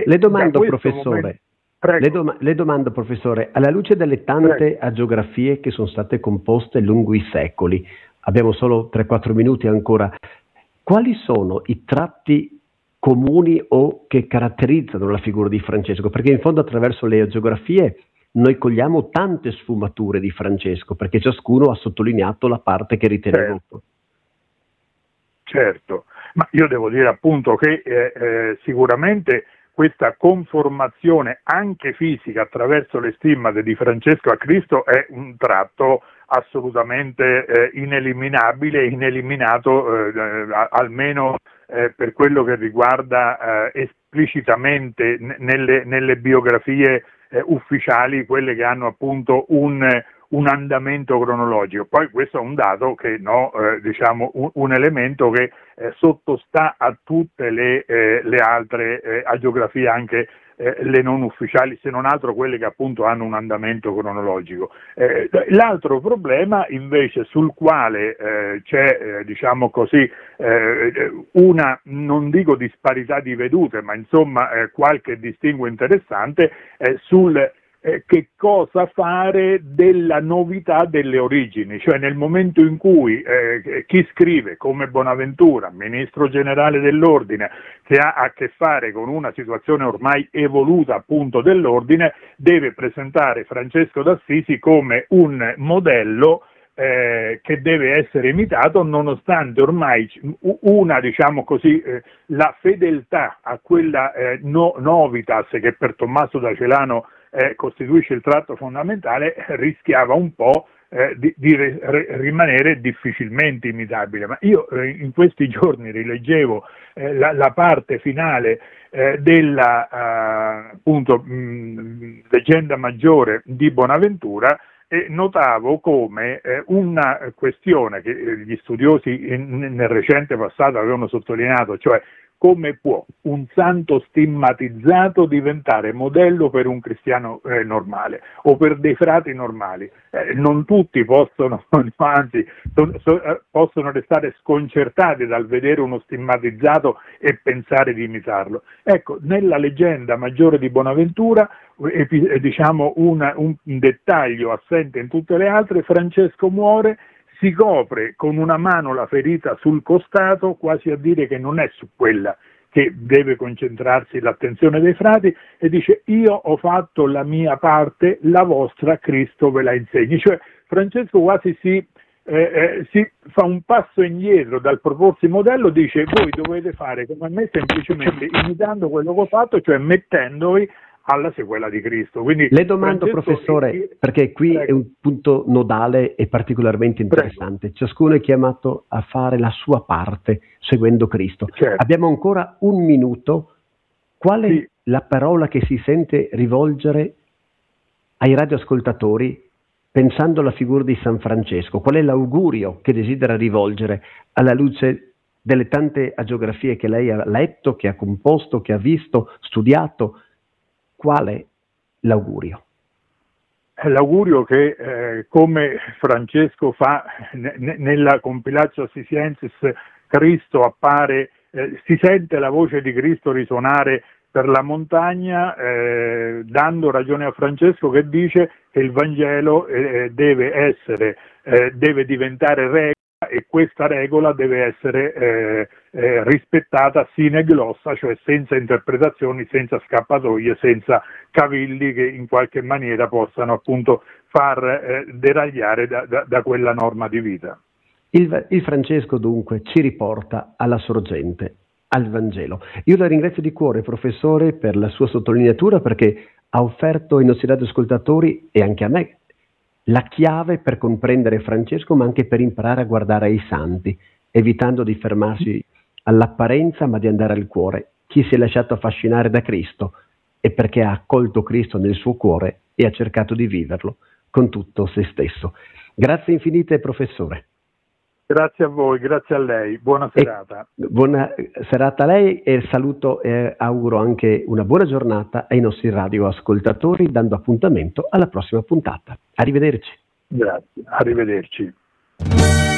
Le domando, professore, le domando, professore, alla luce delle tante agiografie che sono state composte lungo i secoli, abbiamo solo 3-4 minuti ancora, quali sono i tratti comuni o che caratterizzano la figura di Francesco? Perché in fondo attraverso le agiografie noi cogliamo tante sfumature di Francesco, perché ciascuno ha sottolineato la parte che ritenevo. Certo, ma io devo dire appunto che sicuramente questa conformazione anche fisica attraverso le stimmate di Francesco a Cristo è un tratto assolutamente ineliminabile, ineliminato almeno per quello che riguarda esplicitamente nelle biografie ufficiali, quelle che hanno appunto un andamento cronologico. Poi questo è un dato che diciamo un elemento che sottostà a tutte le altre agiografie, anche le non ufficiali, se non altro quelle che appunto hanno un andamento cronologico. L'altro problema invece sul quale c'è diciamo così una, non dico disparità di vedute, ma insomma qualche distinguo interessante sul che cosa fare della novità delle origini, cioè nel momento in cui chi scrive come Bonaventura, ministro generale dell'ordine, che ha a che fare con una situazione ormai evoluta appunto dell'ordine, deve presentare Francesco d'Assisi come un modello che deve essere imitato, nonostante ormai una, diciamo così, la fedeltà a quella novitas che per Tommaso da Celano costituisce il tratto fondamentale, rischiava un po' di rimanere difficilmente imitabile. Ma io in questi giorni rileggevo la parte finale della appunto leggenda maggiore di Bonaventura e notavo come una questione che gli studiosi nel recente passato avevano sottolineato, cioè come può un santo stigmatizzato diventare modello per un cristiano normale o per dei frati normali? Non tutti possono, anzi, possono restare sconcertati dal vedere uno stigmatizzato e pensare di imitarlo. Ecco, nella leggenda maggiore di Bonaventura, diciamo un dettaglio assente in tutte le altre: Francesco muore, si copre con una mano la ferita sul costato, quasi a dire che non è su quella che deve concentrarsi l'attenzione dei frati, e dice: io ho fatto la mia parte, la vostra Cristo ve la insegni. Cioè Francesco quasi si fa un passo indietro dal proporsi modello, dice: voi dovete fare come me, semplicemente imitando quello che ho fatto, cioè mettendovi alla sequela di Cristo. Quindi le domando, professore, perché qui è un punto nodale e particolarmente interessante. Ciascuno è chiamato a fare la sua parte seguendo Cristo. Certo. Abbiamo ancora un minuto. Qual è la parola che si sente rivolgere ai radioascoltatori pensando alla figura di San Francesco? Qual è l'augurio che desidera rivolgere alla luce delle tante agiografie che lei ha letto, che ha composto, che ha visto, studiato? Qual è l'augurio? È l'augurio che, come Francesco fa nella Compilatio Assisiensis, Cristo appare, si sente la voce di Cristo risuonare per la montagna, dando ragione a Francesco, che dice che il Vangelo deve diventare regola, e questa regola deve essere rispettata sine glossa, cioè senza interpretazioni, senza scappatoie, senza cavilli che in qualche maniera possano appunto far deragliare da quella norma di vita. Il Francesco dunque ci riporta alla sorgente, al Vangelo. Io la ringrazio di cuore, professore, per la sua sottolineatura, perché ha offerto ai nostri radioascoltatori e anche a me la chiave per comprendere Francesco, ma anche per imparare a guardare ai santi, evitando di fermarsi all'apparenza, ma di andare al cuore. Chi si è lasciato affascinare da Cristo è perché ha accolto Cristo nel suo cuore e ha cercato di viverlo con tutto se stesso. Grazie infinite, professore. Grazie a voi, grazie a lei, buona serata. Buona serata a lei, e saluto e auguro anche una buona giornata ai nostri radioascoltatori, dando appuntamento alla prossima puntata. Arrivederci. Grazie, arrivederci.